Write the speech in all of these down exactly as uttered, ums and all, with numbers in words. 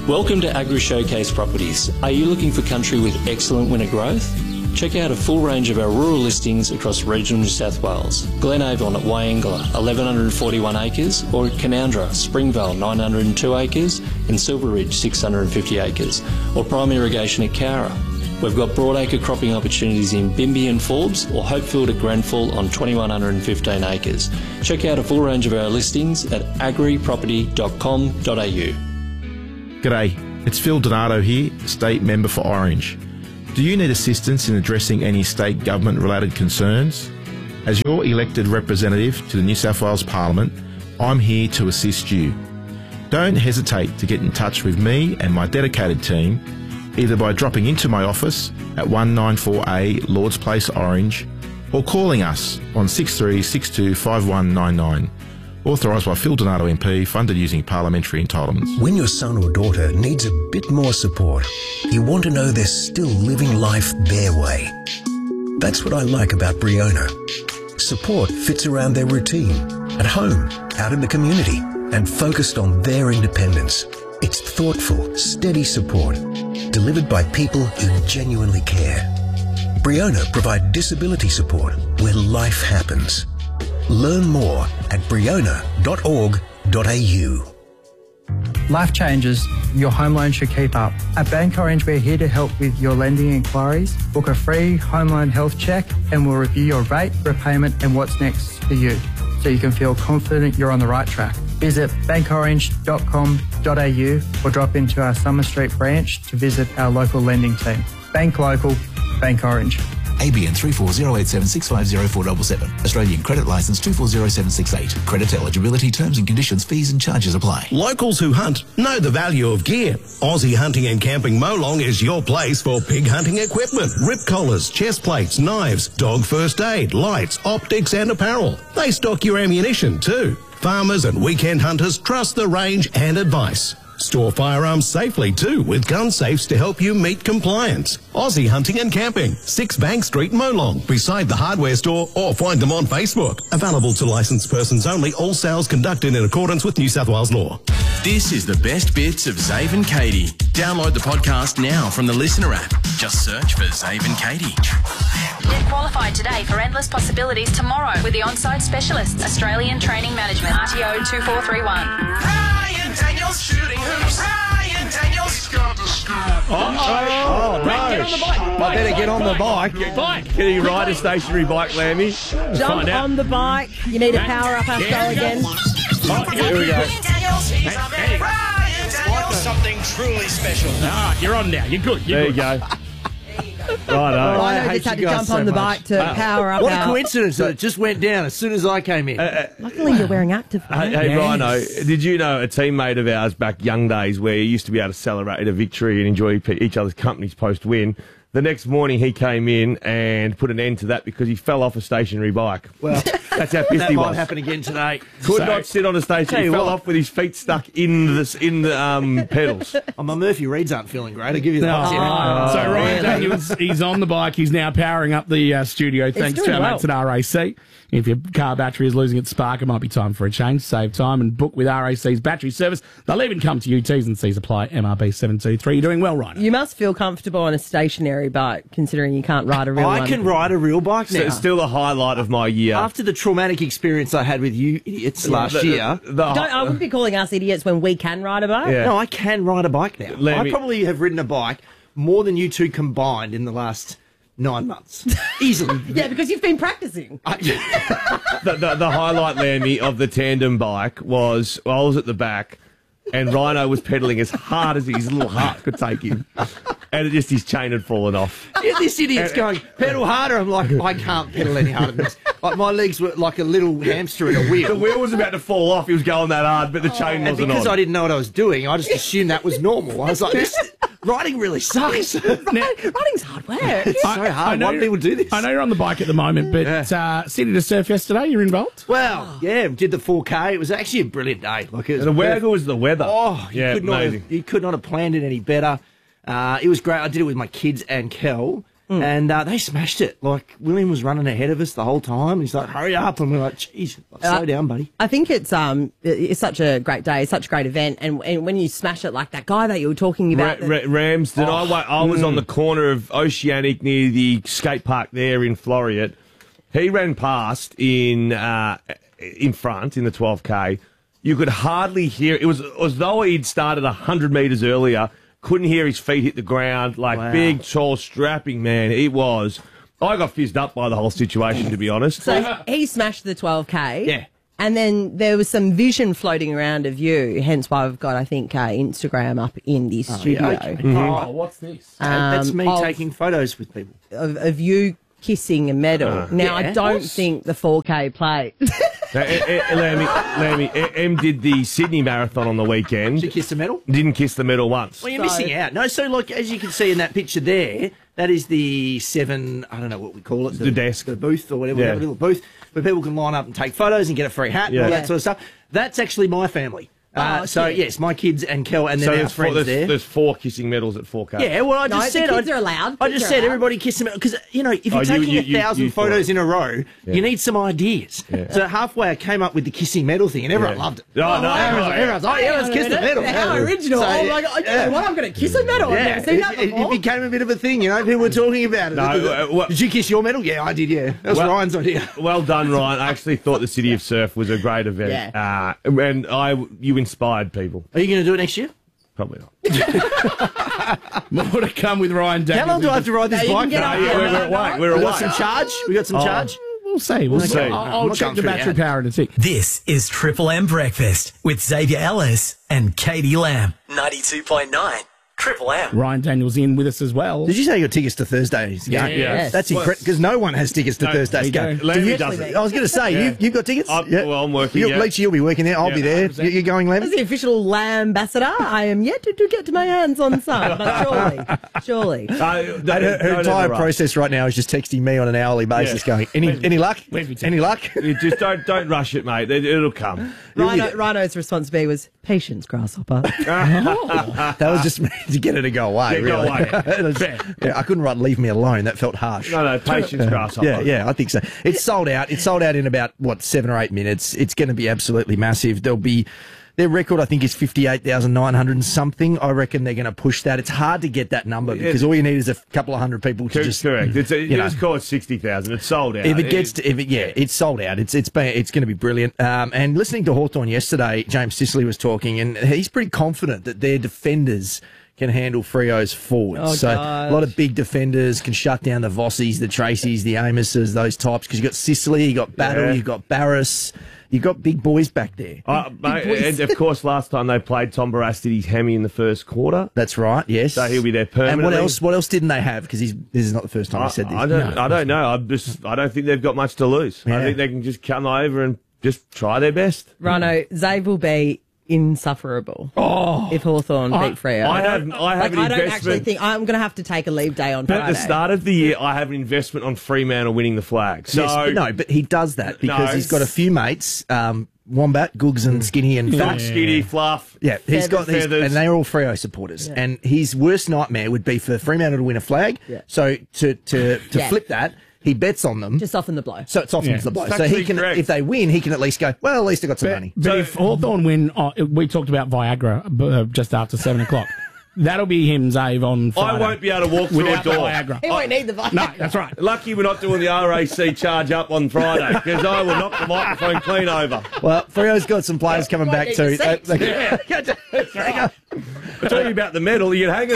Welcome to Agri Showcase Properties. Are you looking for country with excellent winter growth? Check out a full range of our rural listings across regional New South Wales. Glenavon at Wyangla, eleven forty-one acres, or at Canowindra, Springvale, nine hundred two acres, and Silver Ridge, six hundred fifty acres, or prime irrigation at Cowra. We've got broadacre cropping opportunities in Bimby and Forbes, or Hopefield at Grenfell on two thousand one hundred fifteen acres. Check out a full range of our listings at agri property dot com dot a u. G'day, it's Phil Donato here, State Member for Orange. Do you need assistance in addressing any state government-related concerns? As your elected representative to the New South Wales Parliament, I'm here to assist you. Don't hesitate to get in touch with me and my dedicated team, either by dropping into my office at one ninety-four A Lords Place, Orange, or calling us on six three six two five one nine nine. Authorised by Phil Donato M P, funded using parliamentary entitlements. When your son or daughter needs a bit more support, you want to know they're still living life their way. That's what I like about Briona. Support fits around their routine, at home, out in the community, and focused on their independence. It's thoughtful, steady support, delivered by people who genuinely care. Briona provide disability support where life happens. Learn more at briona dot org dot a u. Life changes, your home loan should keep up. At Bank Orange, we're here to help with your lending inquiries. Book a free home loan health check and we'll review your rate, repayment and what's next for you, so you can feel confident you're on the right track. Visit bank orange dot com dot a u or drop into our Summer Street branch to visit our local lending team. Bank Local, Bank Orange. A B N three four zero eight seven six five zero four seven seven. Australian Credit Licence two four zero seven six eight. Credit eligibility, terms and conditions, fees and charges apply. Locals who hunt know the value of gear. Aussie Hunting and Camping Molong is your place for pig hunting equipment. Rip collars, chest plates, knives, dog first aid, lights, optics and apparel. They stock your ammunition too. Farmers and weekend hunters trust the range and advice. Store firearms safely too with gun safes to help you meet compliance. Aussie Hunting and Camping, six Bank Street, Molong, beside the hardware store, or find them on Facebook. Available to licensed persons only, all sales conducted in accordance with New South Wales law. This is the best bits of Zave and Katie. Download the podcast now from the Listener app. Just search for Zave and Katie. Get qualified today for endless possibilities tomorrow with the on-site specialists, Australian Training Management, R T O two four three one. Ryan Daniels shooting hoops. Ryan Daniels got the scoop. Oh, oh, oh no. Get on the bike. I better get on the bike. Bike. Can you ride a stationary bike, Lammy? Jump on the bike. You need to power up our show again. Oh, here we go. Ryan Daniels, he's on there. Ryan Daniels, something truly special. All right, you're on now. You're good. You're there good. you go. Right, oh, I know just had to jump on so the much. bike to uh, power up. What our... a coincidence that it just went down as soon as I came in. Uh, uh, Luckily, you're wearing active. Hey, hey yes. Rhino, did you know a teammate of ours back young days where you used to be able to celebrate a victory and enjoy each other's companies post-win? The next morning he came in and put an end to that because he fell off a stationary bike. Well, that's how pissed that he might was. happen again today. Could so, not sit on a station. He fell what. off with his feet stuck in the in the um, pedals. Oh, my Murphy Reeds aren't feeling great. I'll give you that. No. Oh, so Ryan really? Daniels, he's on the bike. He's now powering up the uh, studio. Thanks to our well. mates at R A C. If your car battery is losing its spark, it might be time for a change. Save time and book with R A C's battery service. They'll even come to you. T's and C's apply. M R B seven two three. You're doing well, Ryan. You must feel comfortable on a stationary bike, considering you can't ride a real I one. can ride a real bike now. So it's still the highlight of my year. After the traumatic experience I had with you idiots Yeah, last the, year. The, the, Don't, I wouldn't be calling us idiots when we can ride a bike. Yeah. No, I can ride a bike now. Let I me- probably have ridden a bike more than you two combined in the last nine months. Easily. Yeah, because you've been practicing. I, the, the, the highlight, Lammy, of the tandem bike was I was at the back and Rhino was pedalling as hard as his little heart could take him. And it just his chain had fallen off. Yeah, this idiot's going, pedal harder. I'm like, I can't pedal any harder than this. Like, my legs were like a little hamster in a wheel. The wheel was about to fall off. He was going that hard, but the chain And wasn't because on. I didn't know what I was doing, I just assumed that was normal. I was like, this riding really sucks. Ride, riding's hard work. It's so hard. I know Why do you're- people do this? I know you're on the bike at the moment, but uh, City to Surf yesterday, you're involved? Well, yeah, did the four K. It was actually a brilliant day. Like it was And the weather perfect. was the weather. Oh, you, yeah, could not amazing. have, you could not have planned it any better. Uh, it was great. I did it with my kids and Kel. and uh, they smashed it. Like, William was running ahead of us the whole time. He's like, hurry up. And we're like, geez, slow Uh, down, buddy. I think it's um it's such a great day, it's such a great event, and, and when you smash it like that guy that you were talking about, Ra- Ra- Ramsden. Oh, I, wa- I was mm. on the corner of Oceanic near the skate park there in Floriat. He ran past in uh, in front in the twelve K. You could hardly hear. It was as though he'd started one hundred metres earlier. Couldn't hear his feet hit the ground. Like, Wow. big, tall, strapping man. He was. I got fizzed up by the whole situation, to be honest. so he smashed the twelve K. Yeah. And then there was some vision floating around of you, hence why we've got, I think, uh, Instagram up in the studio. yeah, okay. Oh, what's this? Uh, That's me of- taking photos with people. Of, of you kissing a medal. Uh. now, Yeah. I don't What? think the four K played. Uh, eh, eh, Lammy, Lammy, eh, Em did the Sydney Marathon on the weekend. Did you kiss the medal? Didn't kiss the medal once. Well, you're So- missing out. No, so, like, as you can see in that picture there, that is the seven, I don't know what we call it. The desk. The booth or whatever. We Yeah. have a little booth where people can line up and take photos and get a free hat and Yeah. all Yeah. that sort of stuff. That's actually my family. Uh, Oh, so, cute. yes, my kids and Kel and then So our there's four, friends there's, there. there's four kissing medals at four K. Yeah, well, I No, just the said kids I, are allowed. I Kids just are said allowed. everybody kiss them because you know if you're Oh, you- taking you- a you- thousand you thought- photos in a row, Yeah. you need some ideas. Yeah. So halfway, I came up with the kissing medal thing, and everyone Yeah. loved it. Oh, no, everyone's, no, like, everyone's like, oh, yeah, let's kiss the medal. How original. So, oh my God. You know what? I'm going to kiss a medal. I've Yeah, never seen that it, it- before. it became a bit of a thing, you know. People were talking about it. No, uh, what- Did you kiss your medal? Yeah, I did. Yeah, that was Well- Ryan's idea. Well done, Ryan. I actually thought the City of Surf was a great event. Uh, and I, you inspired people. Are you going to do it next year? Probably not. More to come with Ryan Daniels. How long do I have to ride this No, you bike? can get No, up yeah, there. we're, no, we're no. away. We're we away. got some charge. We got some Oh. charge. We'll see. We'll Okay. see. I'm I'll, not I'll check going the through the battery ad. power in a tick. This is Triple M Breakfast with Xavier Ellis and Katie Lamb. ninety-two point nine Triple M. Ryan Daniels in with us as well. Did you say you got tickets to Thursday's game? Yeah. Yes. That's incredible because no one has tickets to No, Thursday's we game. do. Lammy Do you- doesn't. I was going to say, Yeah. you, you've got tickets? I'm- well, I'm working, You, yeah. Leach, you'll be working there. I'll Yeah, be there. one hundred percent. You, you going, Lamb? As the official Lamb ambassador, I am yet to, to get to my hands on some, but surely, surely. Uh, And don't- her, her don't entire ever rush. process right now is just texting me on an hourly basis Yeah. going, any any luck? Where's my ticket? Any luck? You just don't don't rush it, mate. It, it'll come. Rhino, Rhino's response to me was, patience, grasshopper. That was just me to get her to go away. Yeah, go really. away. It was- yeah, I couldn't write leave me alone. That felt harsh. No, no, patience, grasshopper. Yeah, yeah, I think so. It's sold out. It's sold out in about, what, seven or eight minutes. It's going to be absolutely massive. There'll be, their record, I think, is fifty-eight thousand nine hundred and something. I reckon they're going to push that. It's hard to get that number because all you need is a couple of hundred people to Cor- just. Correct. It's a, you know. it's called sixty thousand. It's sold out. If it gets to, if it, yeah, it's sold out. It's it's been, it's going to be brilliant. Um, and listening to Hawthorn yesterday, James Sicily was talking, and he's pretty confident that their defenders can handle Freo's forwards. Oh, so gosh. a lot of big defenders can shut down the Vossies, the Tracys, the Amoses, those types. Because you've got Sicily, you've got Battle, Yeah. you've got Barris, you've got big boys back there. Uh, mate, and of course, last time they played, Tom Barras did his hammy in the first quarter. That's right. Yes. So he'll be there And permanently. what else? What else didn't they have? Because this is not the first time I, I, said this. I don't. I don't know. I just. I don't think they've got much to lose. Yeah. I think they can just come over and just try their best. Rhino, Zave will be insufferable Oh, if Hawthorn I- beat Freo. I have- I have like, an I don't actually investment- think I'm going to have to take a leave day on But Friday. at the start of the year, I have an investment on Fremantle winning the flag. So Yes, but no, but he does that because No. he's got a few mates, um, Wombat, Googs, and Skinny, and Fat, Fat. skinny, fluff. Yeah, he's got these, Feathers. and they're all Freo supporters. And his worst nightmare would be for Fremantle to win a flag. Yeah. So to to to Yeah. flip that, he bets on them. Just soften the blow. So it softens Yeah. the blow. It's So he actually can, correct. if they win, he can at least go, well, at least I got some But, money. but So- if Hawthorn win, oh, we talked about Viagra uh, just after seven o'clock. That'll be him, Zave, on Friday. I won't be able to walk through a Without the door. Viagra. He won't need the Viagra. No, that's right. Lucky we're not doing the R A C charge up on Friday because I will knock the microphone clean over. Well, Freo's got some players coming back need too. the seats. They- they- Yeah. I'm talking about the medal. You can hang it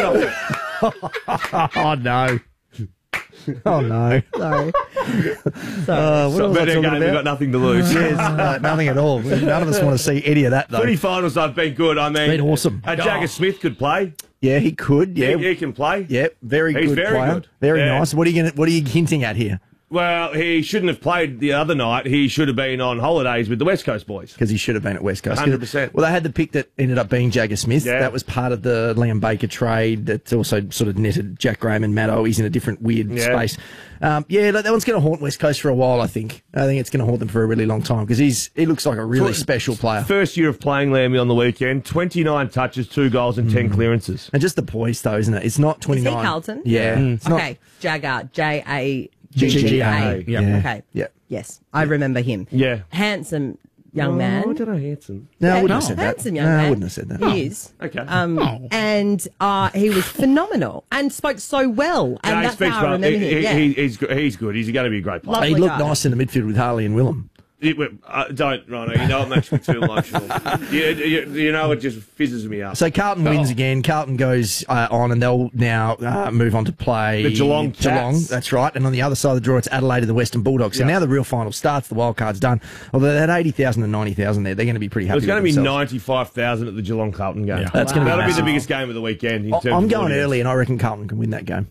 off. oh no. Oh no. Sorry. Uh, what So, was I but talking again, we've got about? nothing to lose. Yes, no, nothing at all. None of us want to see any of that though. Footy finals have been good. I mean, Been awesome. Uh, Jagger Oh. Smith could play. Yeah, he could. Yeah, He, he can play. yeah, very He's good very player. good. Very Yeah. nice. What are you going? What are you hinting at here? Well, he shouldn't have played the other night. He should have been on holidays with the West Coast boys. Because he should have been at West Coast. one hundred percent. Well, they had the pick that ended up being Jagger Smith. Yeah. That was part of the Liam Baker trade that also sort of netted Jack Graham and Matt Owies in a different weird Yeah. space. Um, yeah, that one's going to haunt West Coast for a while, I think. I think it's going to haunt them for a really long time because he's he looks like a really For- special player. First year of playing Lammy on the weekend, twenty-nine touches, two goals and ten clearances. And just the poise, though, isn't it? It's not Is twenty-nine. he Carlton? Yeah. It's not- Okay, Jagger, J A G G G G A. A. Yeah. Okay. Yeah. Yes, I remember him. Yeah. Handsome young man. Oh, did I handsome? No, I Yeah, wouldn't have said that. handsome young no, man. I wouldn't have said that. He is. Okay. Um, Oh. And uh, he was phenomenal and spoke so well. And No, he that's speaks how I well. remember He- him. he- Yeah. he- he's, go- he's good. He's going to be a great player. Lovely He looked guy. nice in the midfield with Harley and Willem. It, uh, don't, Rhino. You know it makes me too emotional. you, you, you know it just fizzes me up. So Carlton Oh. wins again. Carlton goes uh, on, and they'll now uh, move on to play The Geelong Geelong, Cats. that's right. And on the other side of the draw, it's Adelaide and the Western Bulldogs. So Yeah. now the real final starts. The wild card's done. Although they had eighty thousand and ninety thousand there, they're going to be pretty happy. There's going to with be themselves. ninety-five thousand at the Geelong Carlton game. Yeah. That's gonna be That'll be massive. the biggest game of the weekend. In I- terms I'm of going audience. early, and I reckon Carlton can win that game.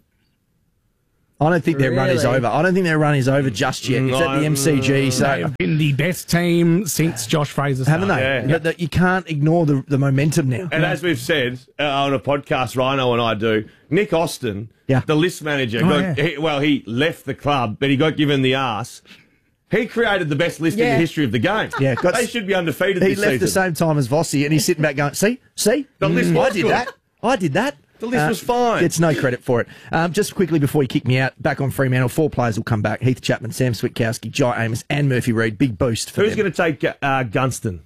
I don't think their run is Really? over. I don't think their run is over just yet. It's at the M C G, so They've been the best team since Josh Fraser's haven't they? Yeah. But that you can't ignore the, the momentum now. And as we've said uh, on a podcast, Rhino and I do, Nick Austin, Yeah. the list manager, Oh, got, yeah. he, well, he left the club, but he got given the arse. He created the best list in Yeah. the history of the game. Yeah, got- they should be undefeated He this left season. the same time as Vossi, and he's sitting back going, see, see? The list Mm, was I did good. that. I did that. The list was fine. Gets no credit for it. Um, just quickly before you kick me out, back on Fremantle, four players will come back. Heath Chapman, Sam Switkowski, Jai Amos, and Murphy Reid. Big boost for Who's them. going to take uh, Gunston?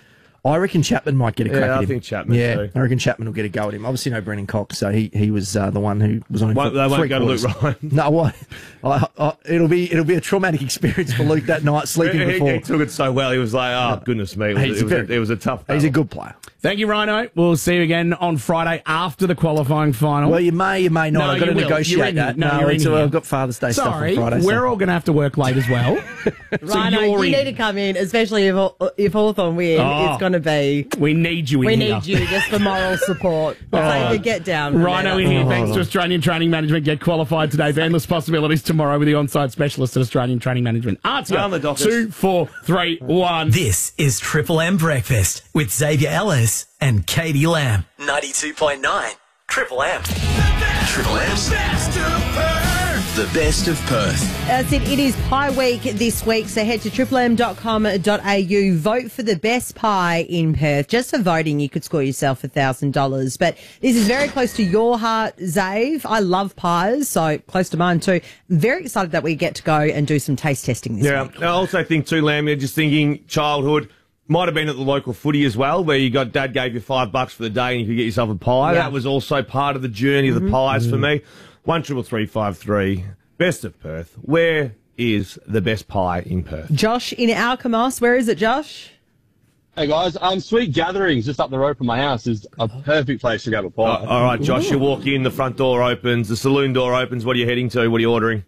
I reckon Chapman might get a Yeah, crack at I him. think Chapman Yeah, too. I reckon Chapman will get a go at him. Obviously, no Brennan Cox, so he, he was uh, the one who was on him Won't- for they won't three go to quarters. Luke Ryan. No, what? I, I, it'll be it'll be a traumatic experience for Luke that night, sleeping He, before. he took it so well. He was like, "Oh goodness me!" It was, He's it was, very a, it was a tough. He's a battle. good player. Thank you, Rhino. We'll see you again on Friday after the qualifying final. Well, you may, you may not. No, I've got you to will. negotiate You're in- that. no, you're in it's, here. I've got Father's Day Sorry, stuff on Friday. we're so. all going to have to work late as well. Rhino, you're you in. need to come in, especially if if Hawthorn win. Oh. It's going to be. We need you in We here. need you just for moral support. So get down. from Rhino there. in here. Thanks to Australian Training Management. Get qualified today for endless possibilities tomorrow with the on-site specialist at Australian Training Management. Answer On the dockets. two, four, three, one. This is Triple M Breakfast with Xavier Ellis and Katie Lamb. ninety-two point nine Triple M. Triple M's Best of Perth. The Best of Perth. That's it. It is Pie Week this week, so head to triple m dot com dot a u. Vote for the best pie in Perth. Just for voting, you could score yourself one thousand dollars. But this is very close to your heart, Zave. I love pies, so close to mine too. Very excited that we get to go and do some taste testing this Yeah, week. I also think too, Lamb. You're just thinking childhood. Might have been at the local footy as well, where you got dad gave you five bucks for the day and you could get yourself a pie. Yeah. That was also part of the journey of the pies for me. One triple three five three. Best of Perth. Where is the best pie in Perth? Josh in Alkimos. Where is it, Josh? Hey guys, um, Sweet Gatherings just up the road from my house is a perfect place to go to pie. Uh, all right, Josh. You walk in, the front door opens, the saloon door opens. What are you heading to? What are you ordering?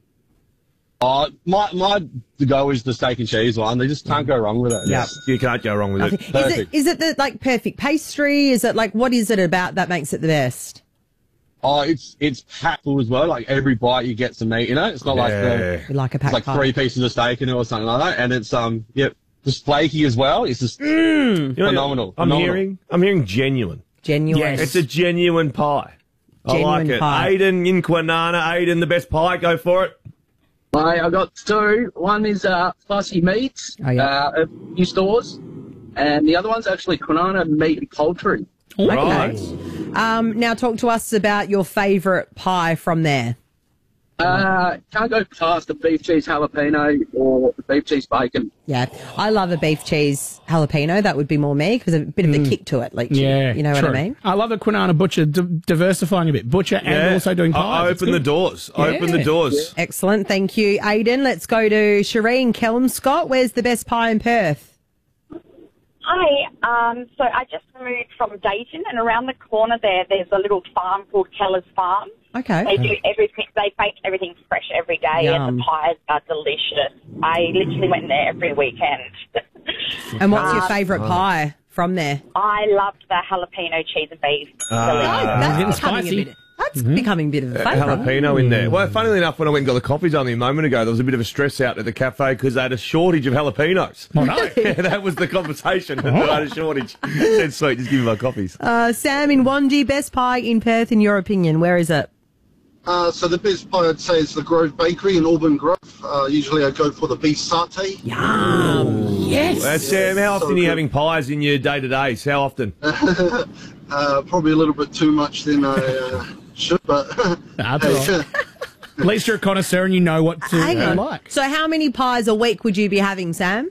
Uh, my my to go is the steak and cheese one. They just can't go wrong with it. Yeah, you can't go wrong with it. Is it is it the like perfect pastry? Is it like what is it about that makes it the best? Oh, it's it's packed full as well. Like every bite you get some meat in it. It's not like the, We like a it's packed like pie. three pieces of steak in it or something like that. And it's um yep, just flaky as well. It's just You know, phenomenal. I'm phenomenal. hearing, I'm hearing genuine. Genuine. It's a genuine pie. I Genuine like it. pie. Aiden in Kwinana. Aiden, the best pie. Go for it. Hi, I got two. One is uh, Fussy Meats, Oh, yeah. uh, a few stores, and the other one's actually Kwinana Meat and Poultry. Okay. Um, now talk to us about your favourite pie from there. Uh, can't go past the beef cheese jalapeno or the beef cheese bacon. Yeah, I love a beef cheese jalapeno. That would be more me because a bit of a kick to it. Like, Yeah, you know true. what I mean? I love the Kwinana Butcher d- diversifying a bit. Butcher and Yeah. also doing I- pies. I It's open the good. doors. I open the Yeah. doors. Excellent, thank you, Aiden. Let's go to Shireen Kelmscott. Where's the best pie in Perth? Hi, um, so I just moved from Dayton, and around the corner there, there's a little farm called Keller's Farm. Okay. They do everything. They bake everything fresh every day, Yum. and the pies are delicious. I literally went there every weekend. And what's your Um, favourite pie from there? I loved the jalapeno cheese and beef. Ah. Delicious. that's Getting becoming spicy. a bit. That's becoming a bit of a Uh, favourite. jalapeno in there. Well, funnily enough, when I went and got the coffees only a moment ago, there was a bit of a stress out at the cafe because they had a shortage of jalapenos. Oh, no. Yeah, that was the conversation. They had a shortage. Said, sweet, just give me my coffees. Uh, Sam in Wandy, best pie in Perth, in your opinion, where is it? Uh, so the best pie I'd say is the Grove Bakery in Auburn Grove. Uh, usually I go for the beef satay. Yum. Yes. Uh, Sam, how often So are you good. having pies in your day-to-days? How often? uh, probably a little bit too much than I uh, should, but That's all right. At least you're a connoisseur and you know what to Hang uh, on. like. So how many pies a week would you be having, Sam?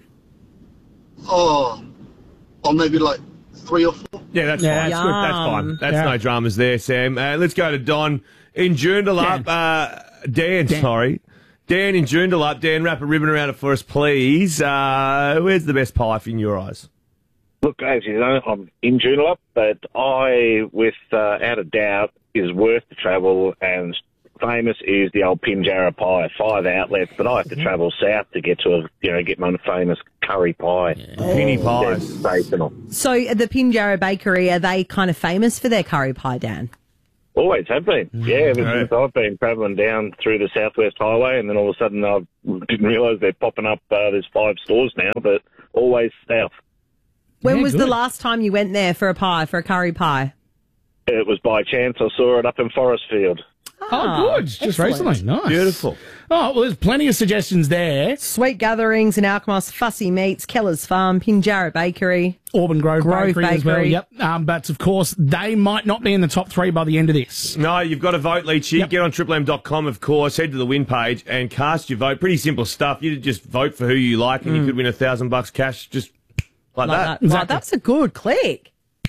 oh, or maybe like three or four. Yeah, that's Yeah, fine. that's That's, that's fine. That's Yeah. no dramas there, Sam. Uh, let's go to Don in Joondalup. Uh, Dan, Dan. sorry. Dan in Joondalup. Dan, wrap a ribbon around it for us, please. Uh, where's the best pie in your eyes? Look, as you know, I'm in Joondalup, but I, with uh, out of doubt, is worth the travel and famous is the old Pinjarra pie. Five outlets, but I have to travel south to get to a, you know, get my famous curry pie. Penny pies. Sensational. So the Pinjarra Bakery, are they kind of famous for their curry pie, Dan? Always have been. Yeah, ever Right. since I've been travelling down through the Southwest Highway, and then all of a sudden I didn't realise they're popping up. Uh, there's five stores now, but always south. When Yeah, was the good. last time you went there for a pie, for a curry pie? It was by chance I saw it up in Forestfield. Oh, good. Just excellent. recently. Nice. Beautiful. Oh, well, there's plenty of suggestions there. Sweet Gatherings in Alkmaar, Fussy Meats, Keller's Farm, Pinjarra Bakery. Auburn Grove, Grove Bakery, as well. Bakery. Yep. Um, but of course, they might not be in the top three by the end of this. No, you've got to vote, Leachy. Yep. Get on triple m dot com, of course. Head to the win page and cast your vote. Pretty simple stuff. You just vote for who you like, and you could win a thousand bucks cash just like, Like that. that. Exactly. Right, that's a good click.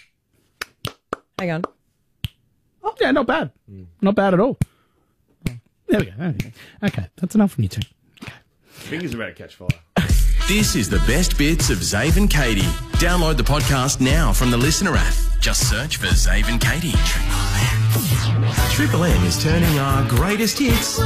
Hang on. Oh, yeah, not bad. Not bad at all. There we go. There we go. Okay, that's enough from you two. Fingers are about to catch fire. This is the best bits of Zave and Katie. Download the podcast now from the Listener app. Just search for Zave and Katie. Triple M is turning our greatest hits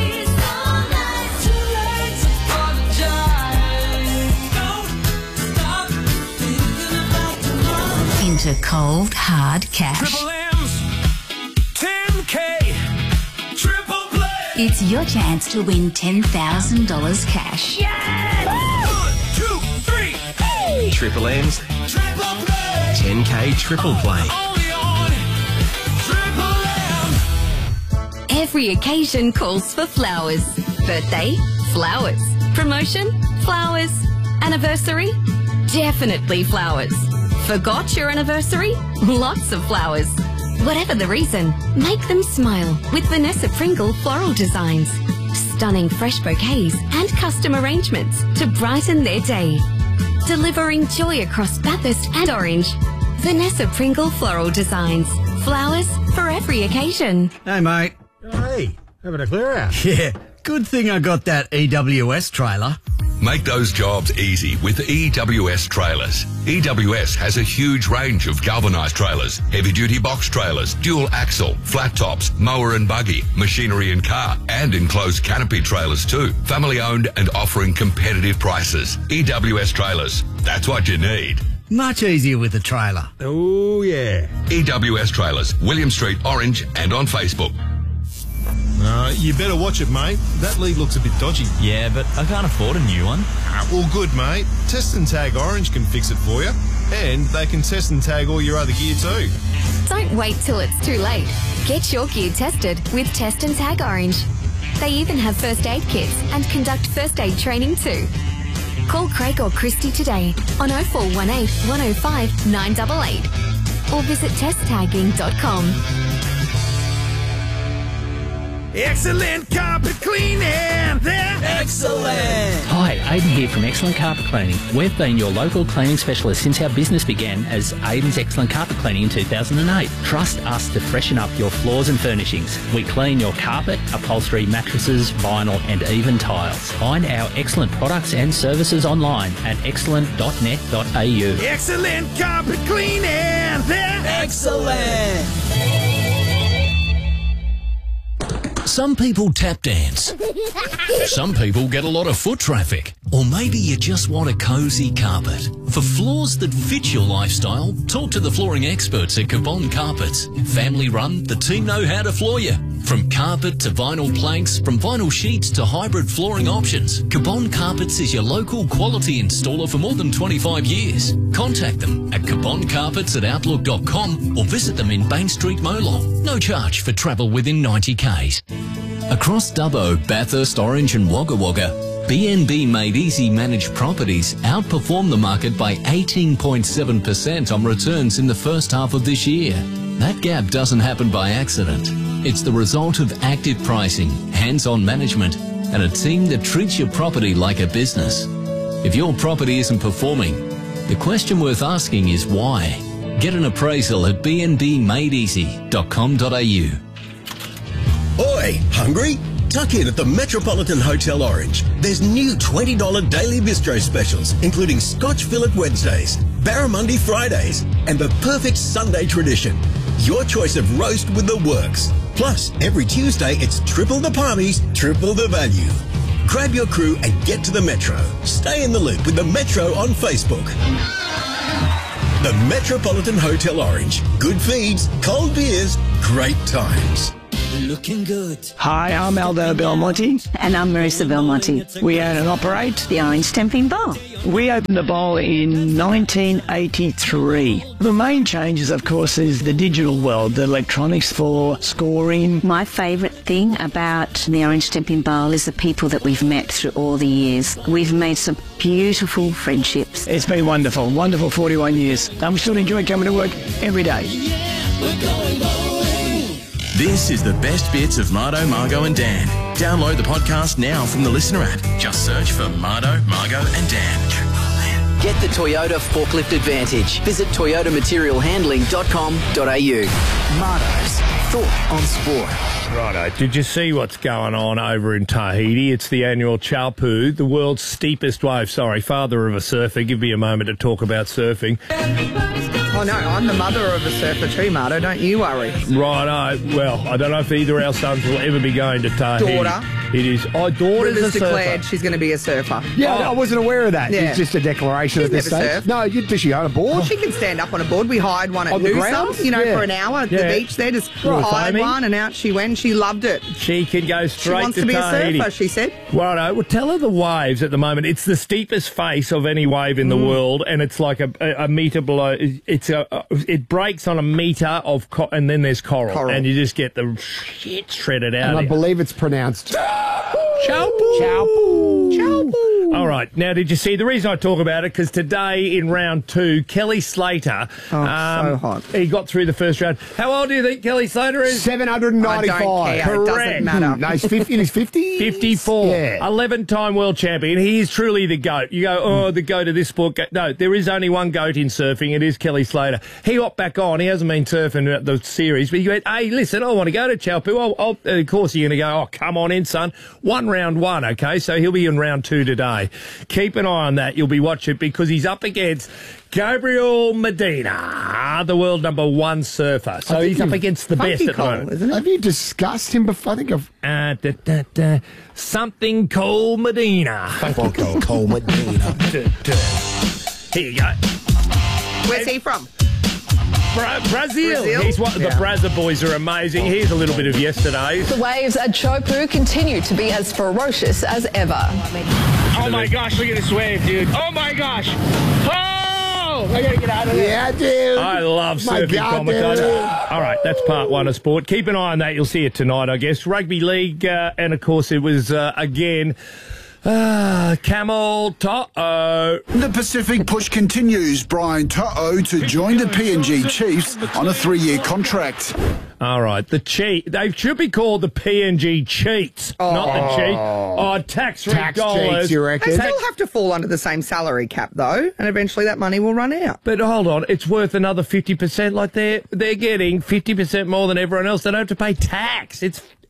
into cold, hard cash. Triple M's ten K. Triple play. It's your chance to win ten thousand dollars cash. One, two, three. Hey. Triple M's Triple play. ten K triple play. Only on Triple M. Every occasion calls for flowers. Birthday? Flowers. Promotion? Flowers. Anniversary? Definitely flowers. Forgot your anniversary? Lots of flowers. Whatever the reason, make them smile with Vanessa Pringle floral designs. Stunning fresh bouquets and custom arrangements to brighten their day. Delivering joy across Bathurst and Orange. Vanessa Pringle floral designs. Flowers for every occasion. Hey, mate. Hey, having a clear out. Yeah, good thing I got that E W S trailer. Make those jobs easy with E W S Trailers. E W S has a huge range of galvanised trailers, heavy-duty box trailers, dual axle, flat tops, mower and buggy, machinery and car, and enclosed canopy trailers too. Family owned and offering competitive prices. E W S Trailers. That's what you need. Much easier with a trailer. Oh, yeah. E W S Trailers, William Street, Orange, and on Facebook. Uh, you better watch it, mate. That lead looks a bit dodgy. Yeah, but I can't afford a new one. Ah, well, good, mate. Test and Tag Orange can fix it for you. And they can test and tag all your other gear too. Don't wait till it's too late. Get your gear tested with Test and Tag Orange. They even have first aid kits and conduct first aid training too. Call Craig or Christy today on oh four one eight, one oh five, nine eight eight or visit test tagging dot com. Excellent carpet cleaning. They're excellent. Hi, Aidan here from Excellent Carpet Cleaning. We've been your local cleaning specialist since our business began as Aidan's Excellent Carpet Cleaning in two thousand eight. Trust us to freshen up your floors and furnishings. We clean your carpet, upholstery, mattresses, vinyl and even tiles. Find our excellent products and services online at excellent dot net dot a u. Excellent carpet cleaning. They're excellent. Some people tap dance. Some people get a lot of foot traffic. Or maybe you just want a cosy carpet. For floors that fit your lifestyle, talk to the flooring experts at Cabon Carpets. Family run, the team know how to floor you. From carpet to vinyl planks, from vinyl sheets to hybrid flooring options, Cabon Carpets is your local quality installer for more than twenty-five years. Contact them at cabon carpets at outlook dot com or visit them in Bain Street, Molong. No charge for travel within ninety kays. Across Dubbo, Bathurst, Orange and Wagga Wagga, B N B Made Easy managed properties outperformed the market by eighteen point seven percent on returns in the first half of this year. That gap doesn't happen by accident. It's the result of active pricing, hands-on management, and a team that treats your property like a business. If your property isn't performing, the question worth asking is why. Get an appraisal at b n b made easy dot com dot a u. Oi, hungry? Tuck in at the Metropolitan Hotel Orange. There's new twenty dollars daily bistro specials, including Scotch Fillet Wednesdays, Barramundi Fridays, and the perfect Sunday tradition. Your choice of roast with the works. Plus, every Tuesday, it's triple the palmies, triple the value. Grab your crew and get to the Metro. Stay in the loop with the Metro on Facebook. The Metropolitan Hotel Orange. Good feeds, cold beers, great times. Looking good. Hi, I'm Aldo Belmonte. And I'm Marissa Belmonte. We own and operate the Orange Temping Bowl. We opened the bowl in nineteen eighty-three. The main changes, of course, is the digital world, the electronics for scoring. My favourite thing about the Orange Temping Bowl is the people that we've met through all the years. We've made some beautiful friendships. It's been wonderful, wonderful forty-one years. And we still enjoy coming to work every day. Yeah, we're going bowling. This is the best bits of Mardo, Margo and Dan. Download the podcast now from the Listener app. Just search for Mardo, Margo and Dan. Get the Toyota Forklift Advantage. Visit toyota material handling dot com dot a u. Mardo's Thought on Sport. Righto. Did you see what's going on over in Tahiti? It's the annual Chaupu, the world's steepest wave. Sorry, father of a surfer. Give me a moment to talk about surfing. Oh, no, I'm the mother of a surfer too, Marto. Don't you worry. Righto. Well, I don't know if either of our sons will ever be going to Tahiti. Daughter. It is. Oh, daughter's Rivers a declared surfer. she's going to be a surfer. Yeah, I wasn't aware of that. Yeah. It's just a declaration She's at this never stage. surfed. No, you, does she own a board? Well, she can stand up on a board. We hired one at On the Noosa, grounds? you know, Yeah. for an hour at Yeah. the beach there. Just Little hired foamy. one, and out she went. She loved it. She can go She straight wants to to be Tahiti. a surfer, she said. Righto. Well, tell her the waves at the moment. It's the steepest face of any wave in the Mm. world, and it's like a, a, a metre below. It's a, it breaks on a metre of, co- and then there's coral, Coral. and you just get the shit shredded out. And I of it. believe it's pronounced Chaupu. Chaupu. Chaupu. All right. Now, did you see the reason I talk about it? Because today in round two, Kelly Slater. Oh, so hot. He got through the first round. How old do you think Kelly Slater is? seven hundred ninety-five. I don't care. It Correct. doesn't matter. No, he's fifty. In his fifties? fifty-four. Yeah. eleven-time world champion. He is truly the GOAT. You go, oh, the GOAT of this sport. No, there is only one GOAT in surfing. It is Kelly Slater. He got back on. He hasn't been surfing the series, but he went, hey, listen, I want to go to Chaupu. I'll, I'll, of course, you're going to go, oh, come on in, son. One round one, okay? So he'll be in round two today. Keep an eye on that. You'll be watching because he's up against Gabriel Medina, the world number one surfer. So he's up against the best at the moment. Isn't it? Have you discussed him before? I think I've... Uh, da, da, da. Something Cole Medina. Fucking Cole Medina. Da, da. Here you go. Where's he from? Bra- Brazil. Brazil? He's one, Yeah. The Brazza boys are amazing. Here's a little bit of yesterday's. The waves at Chaupu continue to be as ferocious as ever. Oh my gosh, look at this wave, dude. Oh my gosh. Oh! I gotta get out of there. Yeah, dude. I love My surfing God, commentators. dude. All right, that's part one of sport. Keep an eye on that. You'll see it tonight, I guess. Rugby league, uh, and of course it was, uh, again, uh, Camel To'o. The Pacific push continues. Brian To'o to join the P N G Chiefs on a three-year contract. All right, the cheat. They should be called the P N G cheats, not the cheat. Oh, tax-free Tax dollars. cheats, you reckon? They still have to fall under the same salary cap, though, and eventually that money will run out. But hold on, it's worth another fifty percent. Like they're they're getting fifty percent more than everyone else. They don't have to pay tax. It's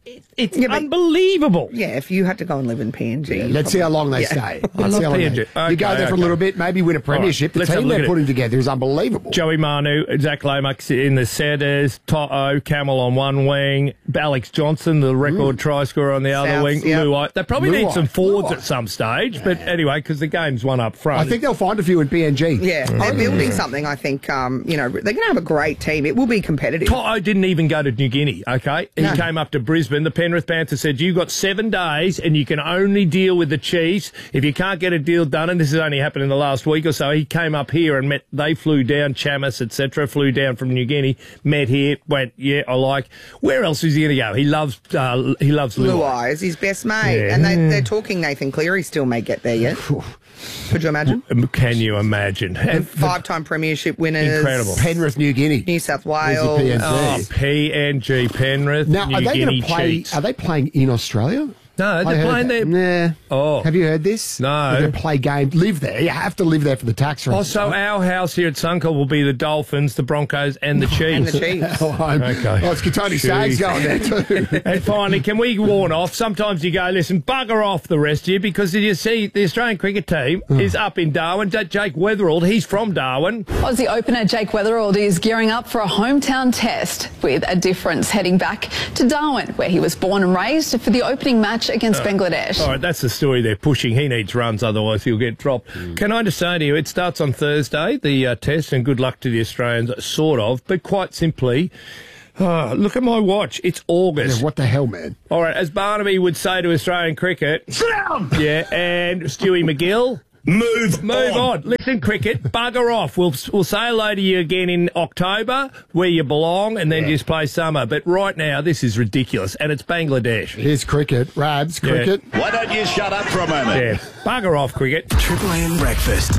It's yeah, unbelievable. Yeah, if you had to go and live in P N G. Yeah, let's see how long they yeah. stay. I Let's love see how long P N G. they- Okay, you go there for okay. a little bit, maybe win a premiership. All right, The let's have a team look they're at putting together is unbelievable. Joey Manu, Zach Lomax in the centres, Toto, Camel on one wing, Alex Johnson, the record try scorer on the other Souths, wing, yeah. Luai. They probably Luai. need some forwards Luai. at some stage, but anyway, because the game's one up front. I think they'll find a few in P N G. Yeah, they're building something, I think. Um, you know, they're going to have a great team. It will be competitive. Toto didn't even go to New Guinea, okay? He No. came up to Brisbane. The Penrith Panthers said, you've got seven days and you can only deal with the Chiefs. If you can't get a deal done, and this has only happened in the last week or so, he came up here and met, they flew down, Chamis, et cetera, flew down from New Guinea, met here, went, yeah, I like. Where else is he going to go? He loves, uh, he loves Luai. Luai is his best mate. Yeah. And they, they're talking Nathan Cleary still may get there yet. Could you imagine? Can you imagine? And five-time premiership winners. Incredible. Penrith, New Guinea. New South Where's your Wales. P N G? Oh, P N G, Penrith, Now, New are they Guinea going to play? Chiefs. Are they playing in Australia? No, I they're heard playing that. there. Nah. Oh. Have you heard this? No. They play games. Live there. You have to live there for the tax Oh, reasons. so our house here at Suncorp will be the Dolphins, the Broncos, and the Chiefs. And the Chiefs. Oh, I'm- Okay. oh, it's Tony Staggs Jeez. going there too. And finally, can we warn off? Sometimes you go, listen, bugger off the rest of you, because you see the Australian cricket team is up in Darwin. J- Jake Weatherald, he's from Darwin. Aussie opener Jake Weatherald is gearing up for a hometown test with a difference, heading back to Darwin, where he was born and raised, for the opening match against Bangladesh. All right, that's the story they're pushing. He needs runs, otherwise he'll get dropped. Mm. Can I just say to you, it starts on Thursday, the uh, test, and good luck to the Australians, sort of, but quite simply, oh, look at my watch. It's August. Yeah, what the hell, man? All right, as Barnaby would say to Australian cricket, sit down! Yeah, and Stewie McGill, move Move on. on. Listen, cricket, bugger off. We'll we'll say hello to you again in October, where you belong, and then Yeah. just play summer. But right now, this is ridiculous, and it's Bangladesh. Here's cricket. Rabs, Yeah. cricket. Why don't you shut up for a moment? Yeah, bugger off, cricket. Triple M breakfast.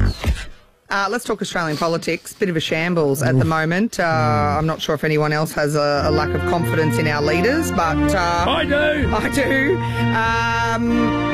Uh, let's talk Australian politics. Bit of a shambles at the moment. Uh, I'm not sure if anyone else has a, a lack of confidence in our leaders, but uh, I do. I do. Um,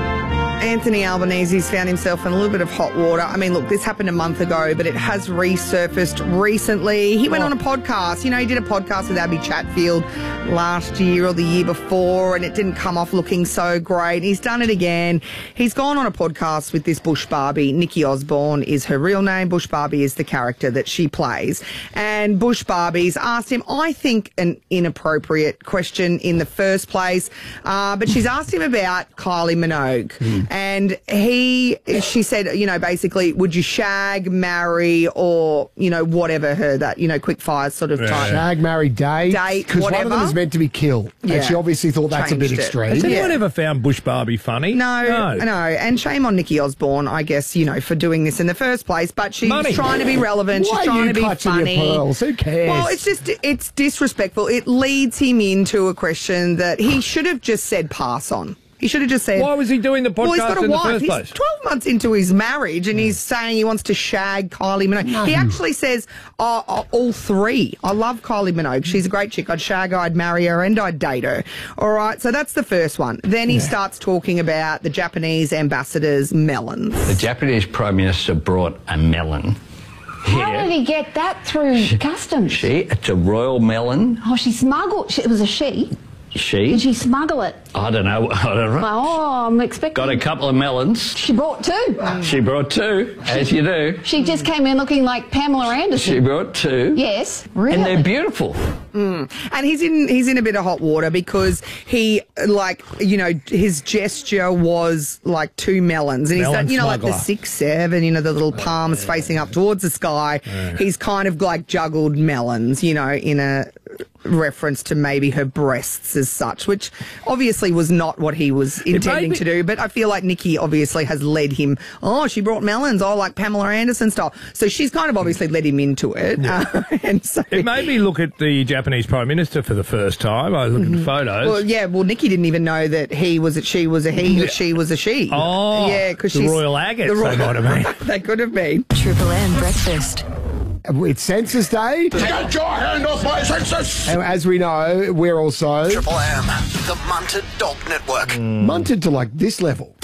Anthony Albanese's found himself in a little bit of hot water. I mean, look, this happened a month ago, but it has resurfaced recently. He went on a podcast. You know, he did a podcast with Abby Chatfield last year or the year before, and it didn't come off looking so great. He's done it again. He's gone on a podcast with this Bush Barbie. Nikki Osborne is her real name. Bush Barbie is the character that she plays. And Bush Barbie's asked him, I think, an inappropriate question in the first place, uh, but she's asked him about Kylie Minogue. Mm. And he, she said, you know, basically, would you shag, marry, or, you know, whatever her, that, you know, quick fire sort of type. Shag, marry, date. Date, Because one of whatever. them is meant to be kill. Yeah. And she obviously thought that's Changed a bit it. extreme. Has anyone Yeah. ever found Bush Barbie funny? No, no, no. And shame on Nikki Osborne, I guess, you know, for doing this in the first place. But she's Money. trying to be relevant. Why she's are trying you to be clutching funny. your pearls? Who cares? Well, it's just, it's disrespectful. It leads him into a question that he should have just said pass on. He should have just said... Why was he doing the podcast well, he's got a in wife. the first He's place? twelve months into his marriage and he's saying he wants to shag Kylie Minogue. No. He actually says, oh, oh, all three. I love Kylie Minogue. She's a great chick. I'd shag her, I'd marry her, and I'd date her. All right, so that's the first one. Then he Yeah. starts talking about the Japanese ambassador's melons. The Japanese Prime Minister brought a melon here. How did he get that through customs? She, it's a royal melon. Oh, she smuggled. She, it was a she. She? Did she smuggle it? I don't know. I don't know. Oh, I'm expecting. Got a couple of melons. She brought two. She brought two, as you do. She just came in looking like Pamela Anderson. She brought two. Yes, really. And they're beautiful. Mm. And he's in he's in a bit of hot water because he, like, you know, his gesture was like two melons. And he's Melon done, you know, like the smuggler. six, seven, you know, the little palms facing up towards the sky. He's kind of like juggled melons, you know, in a reference to maybe her breasts as such, which obviously was not what he was intending be- to do. But I feel like Nikki obviously has led him, oh, she brought melons, oh, like Pamela Anderson style. So she's kind of obviously led him into it. Uh, and so It made me look at the Japanese Prime Minister for the first time. I looked at the photos. Well, yeah, well, Nikki didn't even know that he was a she was a he, or she was a she. Oh, yeah, because the she's Royal Agates, the they might have been. They could have been. Triple M breakfast. It's Census Day. Get your hand off my census! And as we know, we're also Triple M, the Munted Dog Network. munted to like this level.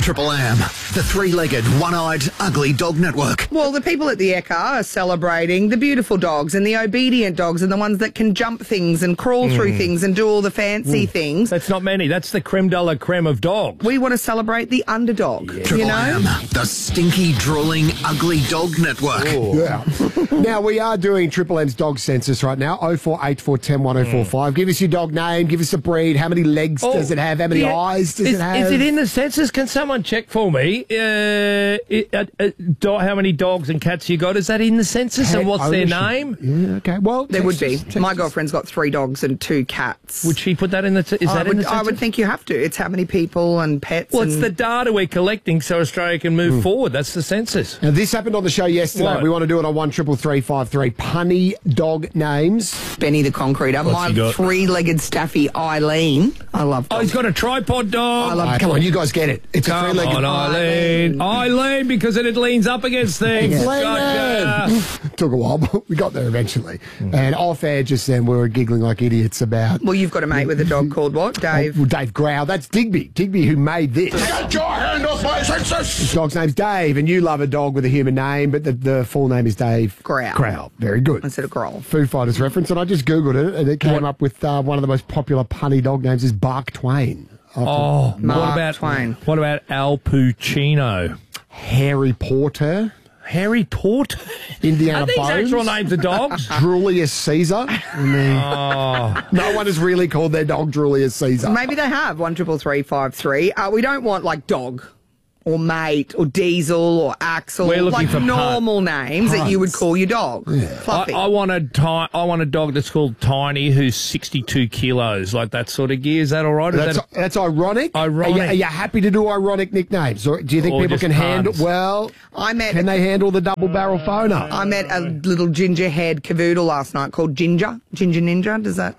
Triple M, the three-legged, one-eyed, ugly dog network. Well, the people at the E C A are celebrating the beautiful dogs and the obedient dogs and the ones that can jump things and crawl Mm. through things and do all the fancy Mm. things. That's not many. That's the creme de la creme of dogs. We want to celebrate the underdog, Triple you know? M, the stinky, drooling, ugly dog network. Yeah. Now, we are doing Triple M's dog census right now. oh four eight four one oh one oh four five. Give us your dog name. Give us a breed. How many legs does it have? How many Yeah. eyes does is, it have? Is it in the census? Can someone check for me? Uh, it, uh, uh, do, how many dogs and cats you got? Is that in the census? Pet and what's ownership. their name? Yeah, okay. Well, There would be. Texas- My Texas. girlfriend's got three dogs and two cats. Would she put that in the? T- is I that would, in the census? I would think you have to. It's how many people and pets. Well, it's and the data we're collecting so Australia can move forward. That's the census. Now, this happened on the show yesterday. What? We want to do it on one triple three five three. Punny dog names. Benny the Concreter. What's My he got? three-legged staffy Eileen. I love Oh, he's got a tripod dog. I love. Come on, you guys get it. It's a Come three-legged. on, Eileen. Eileen, because it leans up against things. Gotcha. Took a while, but we got there eventually. And off air just then, we were giggling like idiots about. Well, you've got a mate with a dog called what, Dave? Well, Dave Growl. That's Digby. Digby who made this. Get your hand off my census! His dog's name's Dave, and you love a dog with a human name, but the, the full name is Dave Growl. Growl. Very good. Instead of Growl. Foo Fighters reference, and I just Googled it, and it came up with uh, one of the most popular punny dog names is Bark Twain. Oh, what Mark about Twain. What about Al Pacino? Harry Porter. Harry Porter. Indiana Are these Bones. actual names of dogs? Julius Caesar. I mean, Oh. no one has really called their dog Julius Caesar. Maybe they have. One triple three five three. Uh, we don't want like dog or mate or diesel or axle. We're looking like for normal names that you would Punts. call your dog. I, Fluffy. I want a ti- I want a dog that's called Tiny, who's sixty-two kilos, like that sort of gear. Is that all right? Is That's, that that's ironic. Ironic. Are you, are you happy to do ironic nicknames? Or do you think Or people just can handle... puns? Well, I met can they handle the double barrel phoner? I met a little ginger haired cavoodle last night called Ginger. Ginger Ninja. Does that?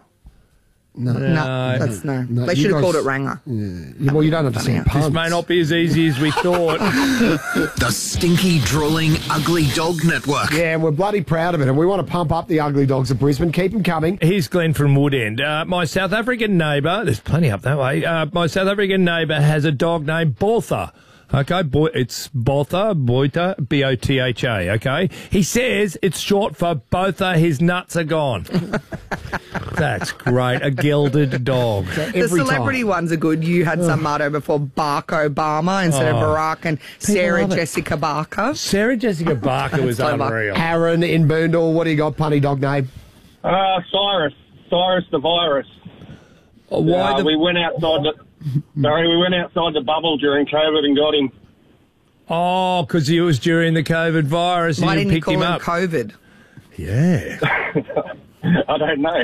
No. No, that's no. No, they you should have guys- called it Ranger. Yeah, well, you don't understand this puns. may not be as easy as we thought. The stinky, drooling, ugly dog network. Yeah, we're bloody proud of it, and we want to pump up the ugly dogs of Brisbane. Keep them coming. Here's Glenn from Woodend. Uh, my South African neighbour, there's plenty up that way. Uh, my South African neighbour has a dog named Botha. Okay, boy, it's Botha, Boita, B O T H A, okay? He says it's short for Botha, his nuts are gone. That's great. A gelded dog. The celebrity ones are good. You had some motto before, Barack Obama instead of Oh. Barack, and Sarah love it. Jessica Barker. Sarah Jessica Barker was That's clever. unreal. Aaron in Boondall, what do you got, punny dog name? Uh, Cyrus. Cyrus the virus. Oh, why Uh, the- we went outside the... Sorry, we went outside the bubble during COVID and got him. Oh, because it was during the COVID virus and Why you didn't you picked call him him up. COVID? Yeah. I don't know.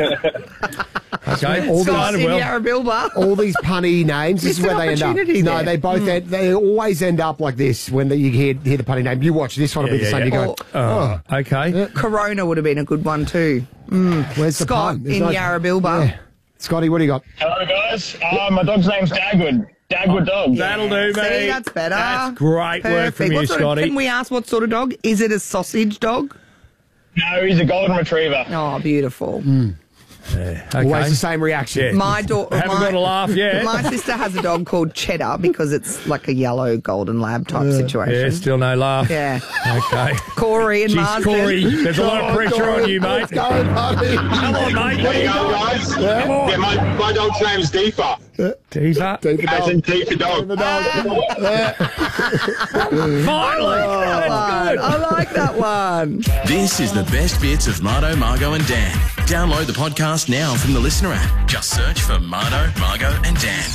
Okay. All Scott these, in Yarrabilba. all these punny names, this is Missed where an they end up. opportunity No, there. they both Mm. end, they always end up like this when they, you hear, hear the punny name. You watch this one, will be the Yeah, same. yeah, You go, Oh, oh, okay. Corona would have been a good one too. Mm. where's the Scott pun? There's in no- Yarrabilba. Yeah. Scotty, what do you got? Hello, guys. Uh, my dog's name's Dagwood. Dagwood dog. That'll do, See, mate. that's better. That's great work Perfect. from you, What sort of- Scotty. can we ask what sort of dog? Is it a sausage dog? No, he's a golden retriever. Oh, beautiful. Okay. Always the same reaction. Yeah. My daughter. Haven't my, got a laugh yet. My sister has a dog called Cheddar because it's like a yellow golden lab type situation. Yeah, still no laugh. Yeah. Okay. Corey and Jeez, Marsden. Corey, there's a lot of pressure on you, mate. Let's go, buddy. Come on, mate. There you go, guys. Come on. Yeah, my, my dog's name's Deeper. Teaser. Deep As in Deeper dog. Finally. That's good. I like that one. This is the best bits of Mardo, Margo and Dan. Download the podcast now from the Listener app. Just search for Mardo, Margo and Dan.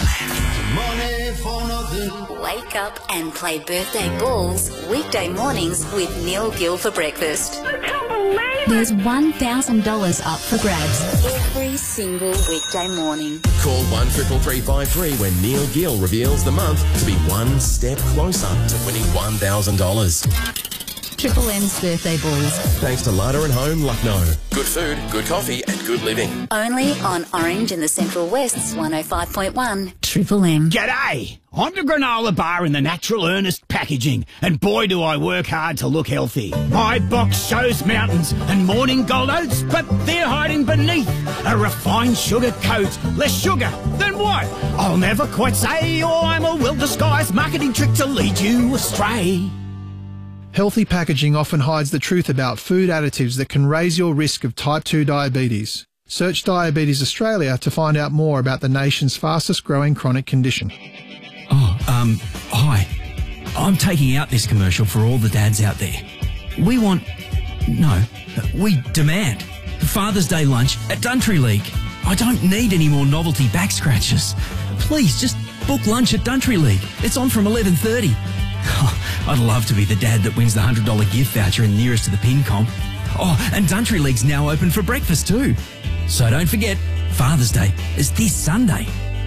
Wake up and play birthday balls weekday mornings with Neil Gill for breakfast. There's one thousand dollars up for grabs every single weekday morning. Call one triple three five three when Neil Gill reveals the month to be one step closer to winning one thousand dollars. Triple M's birthday balls. Thanks to Larder and Home, Lucknow. Good food, good coffee and good living. Only on Orange in the Central West's one oh five point one Triple M. G'day! I'm the granola bar in the Natural Earnest packaging, and boy do I work hard to look healthy. My box shows mountains and morning gold oats, but they're hiding beneath a refined sugar coat. Less sugar, then what? I'll never quite say, or I'm a well-disguised marketing trick to lead you astray. Healthy packaging often hides the truth about food additives that can raise your risk of type two diabetes. Search Diabetes Australia to find out more about the nation's fastest growing chronic condition. Oh, um, hi. I'm taking out this commercial for all the dads out there. We want, no, we demand Father's Day lunch at Duntry League. I don't need any more novelty back scratches. Please, just book lunch at Duntry League. It's on from eleven thirty. Oh, I'd love to be the dad that wins the one hundred dollars gift voucher and nearest to the pin comp. Oh, and Duntry League's now open for breakfast too. So don't forget, Father's Day is this Sunday.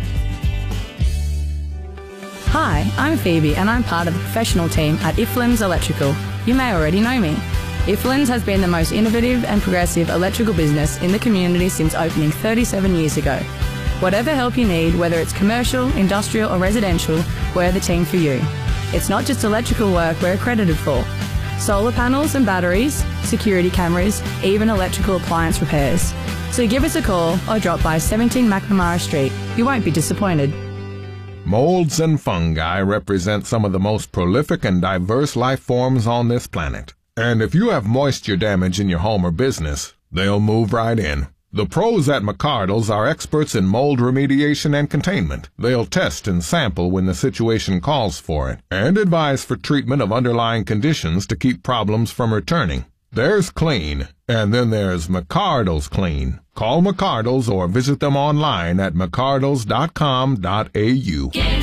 Hi, I'm Phoebe and I'm part of the professional team at Iflins Electrical. You may already know me. Iflins has been the most innovative and progressive electrical business in the community since opening thirty-seven years ago. Whatever help you need, whether it's commercial, industrial or residential, we're the team for you. It's not just electrical work we're accredited for. Solar panels and batteries, security cameras, even electrical appliance repairs. So give us a call or drop by seventeen McNamara Street. You won't be disappointed. Molds and fungi represent some of the most prolific and diverse life forms on this planet. And if you have moisture damage in your home or business, they'll move right in. The pros at McCardle's are experts in mold remediation and containment. They'll test and sample when the situation calls for it, and advise for treatment of underlying conditions to keep problems from returning. There's clean, and then there's McCardle's Clean. Call McCardle's or visit them online at mccardles dot com dot a u.